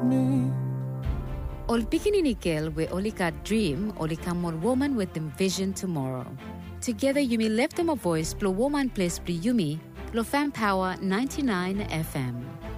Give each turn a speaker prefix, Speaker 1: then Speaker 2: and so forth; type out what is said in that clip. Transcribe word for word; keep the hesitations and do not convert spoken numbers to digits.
Speaker 1: Ol pikinini girl we only got dream, only come more woman with them vision tomorrow. Together you may lift them a voice, blow woman place, blow Yumi, blow Fam Power ninety-nine F M.